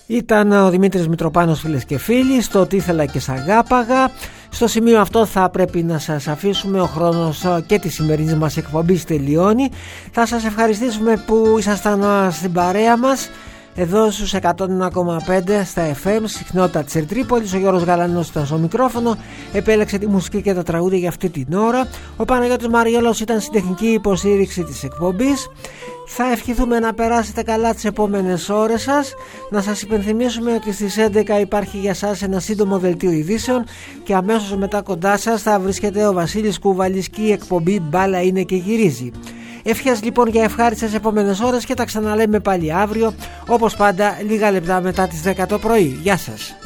Ήταν ο Δημήτρης Μητροπάνος, φίλες και φίλοι, στο «Τι ήθελα και σ' αγάπαγα». Στο σημείο αυτό θα πρέπει να σας αφήσουμε, ο χρόνος και τη σημερινή μας εκπομπής τελειώνει. Θα σας ευχαριστήσουμε που ήσασταν στην παρέα μας εδώ στους 101,5 στα FM, συχνότητα της Ερτρίπολης. Ο Γιώργος Γαλανός ήταν στο μικρόφωνο, επέλεξε τη μουσική και τα τραγούδια για αυτή την ώρα. Ο Παναγιώτης Μαριέλος ήταν στην τεχνική υποστήριξη της εκπομπής. Θα ευχηθούμε να περάσετε καλά τις επόμενες ώρες σας. Να σας υπενθυμίσουμε ότι στις 11 υπάρχει για σας ένα σύντομο δελτίο ειδήσεων και αμέσως μετά κοντά σας θα βρίσκεται ο Βασίλης Κουβαλής και η εκπομπή «Μπάλα είναι και γυρίζει». Ευχές λοιπόν για ευχάριστες επόμενες ώρες και τα ξαναλέμε πάλι αύριο, όπως πάντα λίγα λεπτά μετά τις 10 το πρωί. Γεια σας.